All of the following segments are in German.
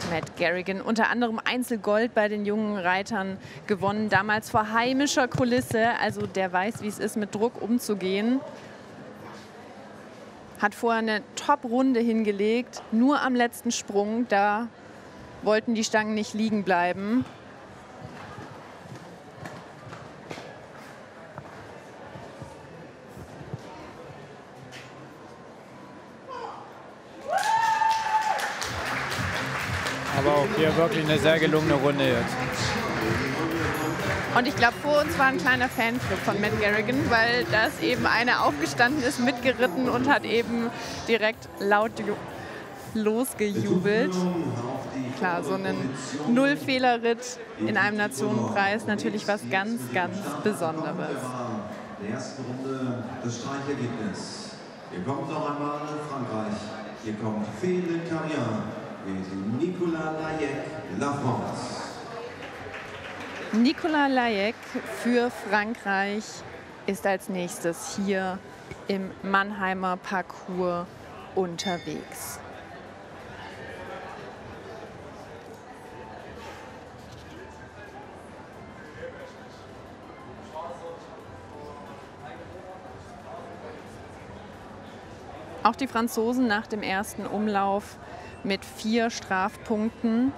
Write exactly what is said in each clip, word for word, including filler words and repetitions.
Matt Garrigan, unter anderem Einzelgold bei den jungen Reitern gewonnen, damals vor heimischer Kulisse. Also der weiß, wie es ist, mit Druck umzugehen. Hat vorher eine Top-Runde hingelegt, nur am letzten Sprung, da wollten die Stangen nicht liegen bleiben. Aber auch hier wirklich eine sehr gelungene Runde jetzt. Und ich glaube, vor uns war ein kleiner Fanclub von Matt Garrigan, weil da ist eben einer aufgestanden ist, mitgeritten und hat eben direkt laut losgejubelt. Klar, so ein Null-Fehler-Ritt in einem Nationenpreis, natürlich was ganz, ganz Besonderes. Der ersten Runde das Streichergebnis. Hier kommt noch einmal Frankreich. Hier kommt Félix Carrion gegen Nicolas Layec, La France. Nicolas Layec für Frankreich ist als nächstes hier im Mannheimer Parcours unterwegs. Auch die Franzosen nach dem ersten Umlauf mit vier Strafpunkten.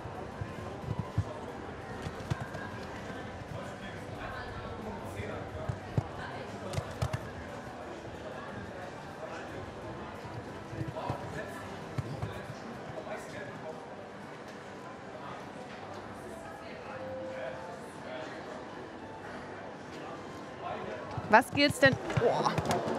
Was gilt es denn? Oh.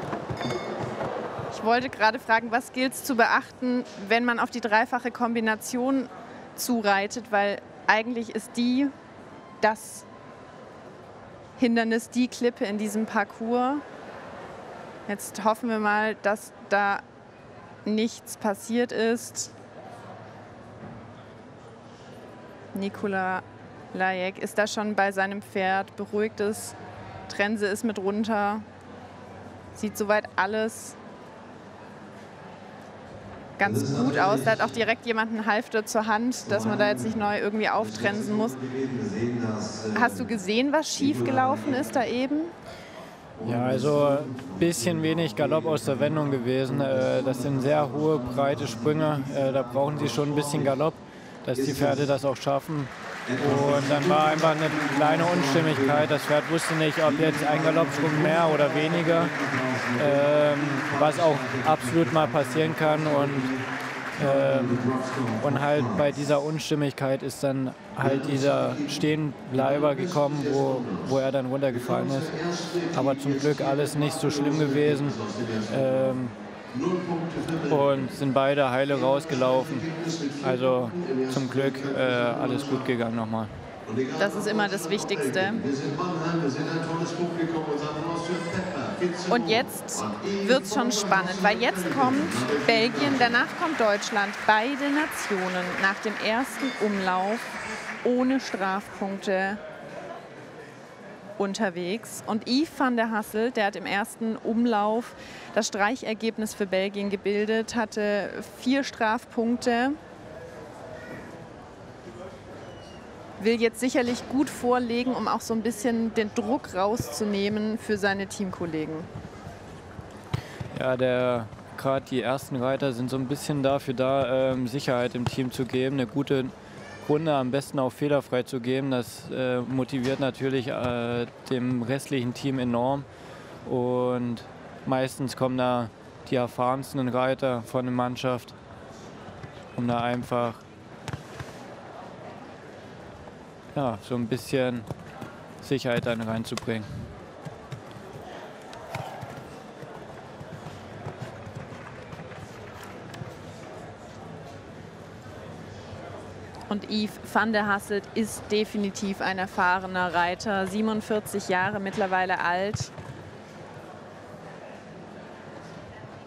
Ich wollte gerade fragen, was gilt es zu beachten, wenn man auf die dreifache Kombination zureitet, weil eigentlich ist die das Hindernis, die Klippe in diesem Parcours. Jetzt hoffen wir mal, dass da nichts passiert ist. Nicolas Layec ist da schon bei seinem Pferd, beruhigt es. Trense ist mit runter. Sieht soweit alles ganz gut aus. Da hat auch direkt jemand einen Halfter zur Hand, dass man da jetzt nicht neu irgendwie auftrensen muss. Hast du gesehen, was schief gelaufen ist da eben? Ja, also ein bisschen wenig Galopp aus der Wendung gewesen. Das sind sehr hohe, breite Sprünge. Da brauchen sie schon ein bisschen Galopp, dass die Pferde das auch schaffen. Und dann war einfach eine kleine Unstimmigkeit. Das Pferd wusste nicht, ob jetzt ein Galoppsprung mehr oder weniger, ähm, was auch absolut mal passieren kann. Und, ähm, und halt bei dieser Unstimmigkeit ist dann halt dieser Stehenbleiber gekommen, wo, wo er dann runtergefallen ist. Aber zum Glück alles nicht so schlimm gewesen. Ähm, und sind beide heile rausgelaufen. Also zum Glück äh, alles gut gegangen nochmal. Das ist immer das Wichtigste. Und jetzt wird es schon spannend, weil jetzt kommt Belgien, danach kommt Deutschland. Beide Nationen nach dem ersten Umlauf ohne Strafpunkte unterwegs. Und Yves van der Hassel, der hat im ersten Umlauf das Streichergebnis für Belgien gebildet, hatte vier Strafpunkte. Will jetzt sicherlich gut vorlegen, um auch so ein bisschen den Druck rauszunehmen für seine Teamkollegen. Ja, der gerade die ersten Reiter sind so ein bisschen dafür da, ähm, Sicherheit im Team zu geben, eine gute Runde am besten auch fehlerfrei zu geben. Das äh, motiviert natürlich äh, dem restlichen Team enorm. Und meistens kommen da die erfahrensten Reiter von der Mannschaft, um da einfach ja, so ein bisschen Sicherheit dann reinzubringen. Und Yves van der Hasselt ist definitiv ein erfahrener Reiter, siebenundvierzig Jahre mittlerweile alt.